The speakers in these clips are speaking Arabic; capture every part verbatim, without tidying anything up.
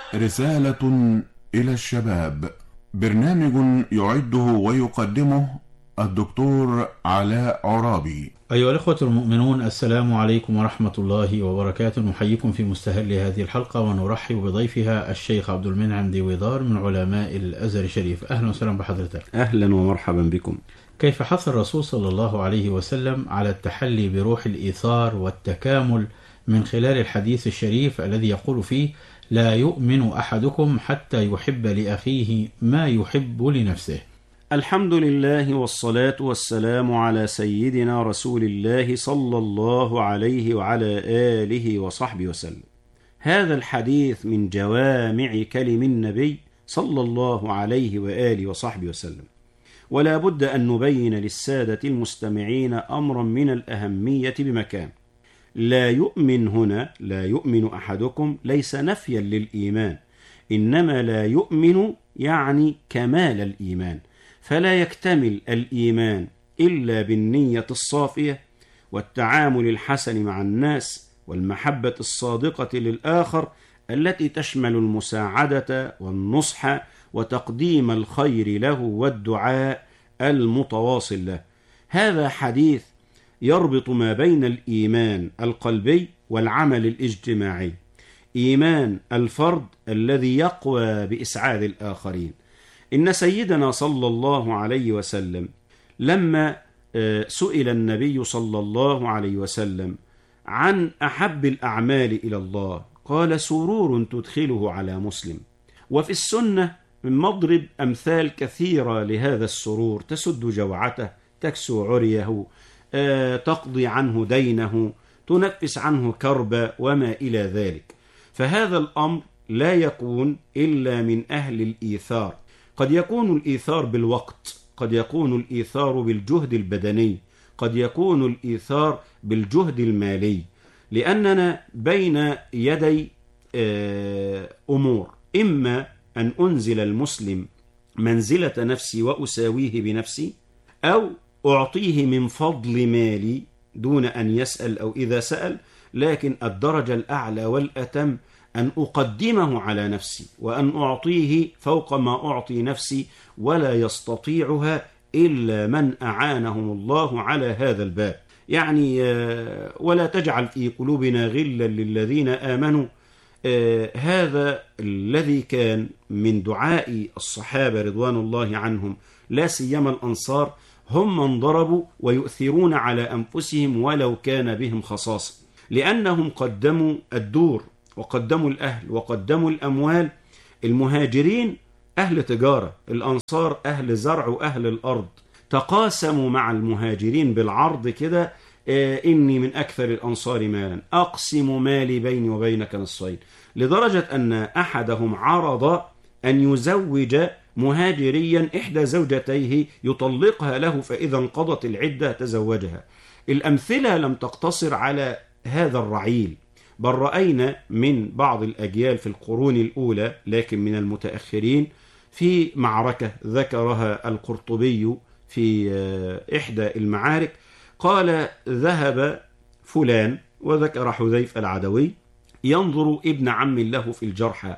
رسالة إلى الشباب، برنامج يعده ويقدمه الدكتور علاء عرابي. أيها الأخوة المؤمنون، السلام عليكم ورحمة الله وبركاته. نحييكم في مستهل هذه الحلقة ونرحب بضيفها الشيخ عبد المنعم ديويدار من علماء الأزهر الشريف. أهلا وسهلا بحضرتك. أهلا ومرحبا بكم. كيف حث الرسول صلى الله عليه وسلم على التحلي بروح الإيثار والتكامل من خلال الحديث الشريف الذي يقول فيه: لا يؤمن أحدكم حتى يحب لأخيه ما يحب لنفسه. الحمد لله والصلاة والسلام على سيدنا رسول الله صلى الله عليه وعلى آله وصحبه وسلم. هذا الحديث من جوامع كلم النبي صلى الله عليه وآله وصحبه وسلم، ولا بد أن نبين للسادة المستمعين أمرا من الأهمية بمكان. لا يؤمن هنا، لا يؤمن أحدكم، ليس نفيا للإيمان، إنما لا يؤمن يعني كمال الإيمان، فلا يكتمل الإيمان إلا بالنية الصافية والتعامل الحسن مع الناس والمحبة الصادقة للآخر التي تشمل المساعدة والنصح وتقديم الخير له والدعاء المتواصل له. هذا حديث يربط ما بين الإيمان القلبي والعمل الاجتماعي، إيمان الفرد الذي يقوى بإسعاد الآخرين. إن سيدنا صلى الله عليه وسلم لما سئل النبي صلى الله عليه وسلم عن أحب الأعمال إلى الله قال: سرور تدخله على مسلم. وفي السنة من مضرب أمثال كثيرة لهذا السرور: تسد جوعته، تكسو عريه، تقضي عنه دينه، تنفس عنه كربا وما إلى ذلك. فهذا الأمر لا يكون إلا من أهل الإيثار. قد يكون الإيثار بالوقت، قد يكون الإيثار بالجهد البدني، قد يكون الإيثار بالجهد المالي، لأننا بين يدي أمور: إما أن أنزل المسلم منزلة نفسي وأساويه بنفسي، أو أعطيه من فضل مالي دون أن يسأل أو إذا سأل، لكن الدرجة الأعلى والأتم أن أقدمه على نفسي وأن أعطيه فوق ما أعطي نفسي، ولا يستطيعها إلا من أعانهم الله على هذا الباب. يعني ولا تجعل في قلوبنا غلا للذين آمنوا. هذا الذي كان من دعاء الصحابة رضوان الله عنهم، لا سيما الأنصار، هم من ضربوا ويؤثرون على أنفسهم ولو كان بهم خصاصة، لأنهم قدموا الدور وقدموا الأهل وقدموا الأموال. المهاجرين أهل تجارة، الأنصار أهل زرع وأهل الأرض، تقاسموا مع المهاجرين بالعرض كده: آه إني من أكثر الأنصار مالا، أقسم مالي بيني وبينك نصفين، لدرجة أن أحدهم عرض أن يزوج مهاجريا إحدى زوجتيه يطلقها له، فإذا انقضت العدة تزوجها. الأمثلة لم تقتصر على هذا الرعيل، بل رأينا من بعض الأجيال في القرون الأولى لكن من المتأخرين في معركة ذكرها القرطبي في إحدى المعارك، قال: ذهب فلان، وذكر حذيفة العدوي، ينظر ابن عم له في الجرحى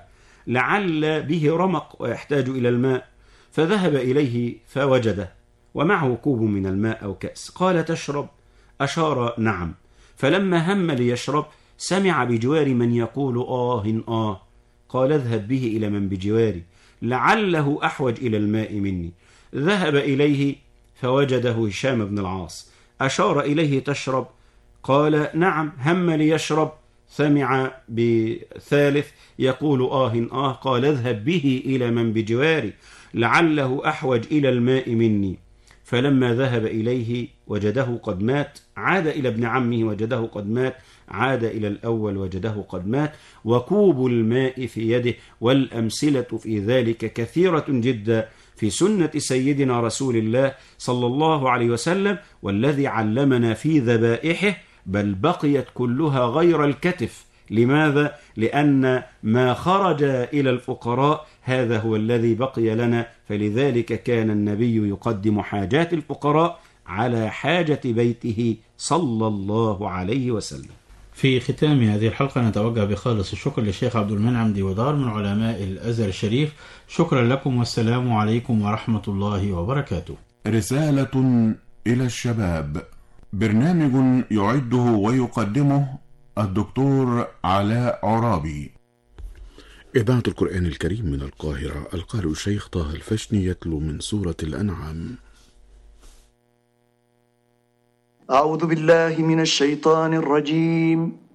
لعل به رمق ويحتاج إلى الماء، فذهب إليه فوجده ومعه كوب من الماء أو كأس، قال: تشرب؟ أشار نعم. فلما هم ليشرب سمع بجوار من يقول: آه آه. قال: اذهب به إلى من بجواري لعله أحوج إلى الماء مني. ذهب إليه فوجده هشام بن العاص، أشار إليه: تشرب؟ قال: نعم. هم ليشرب سمع بثالث يقول: آه آه. قال: اذهب به إلى من بجواري لعله أحوج إلى الماء مني. فلما ذهب إليه وجده قد مات، عاد إلى ابن عمه وجده قد مات، عاد إلى الأول وجده قد مات، وكوب الماء في يده. والأمثلة في ذلك كثيرة جدا في سنة سيدنا رسول الله صلى الله عليه وسلم، والذي علمنا في ذبائحه بل بقيت كلها غير الكتف. لماذا؟ لأن ما خرج إلى الفقراء هذا هو الذي بقي لنا، فلذلك كان النبي يقدم حاجات الفقراء على حاجة بيته صلى الله عليه وسلم. في ختام هذه الحلقة نتوجه بخالص الشكر للشيخ عبد المنعم ديودار من علماء الأزهر الشريف. شكرا لكم والسلام عليكم ورحمة الله وبركاته. رسالة إلى الشباب، برنامج يعده ويقدمه الدكتور علاء عرابي. إذاعة القرآن الكريم من القاهرة، القارئ الشيخ طه الفشني يتلو من سورة الأنعام. أعوذ بالله من الشيطان الرجيم.